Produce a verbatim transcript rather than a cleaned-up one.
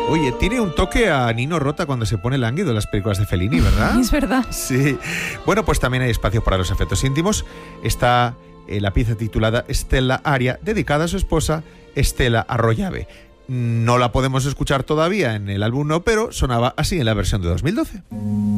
Oye, tiene un toque a Nino Rota cuando se pone lánguido en las películas de Fellini, ¿verdad? Es verdad. Sí. Bueno, pues también hay espacio para los efectos íntimos. Está eh, la pieza titulada Stella Aria, dedicada a su esposa Stella Arroyave. No la podemos escuchar todavía en el álbum, no, pero sonaba así en la versión de dos mil doce.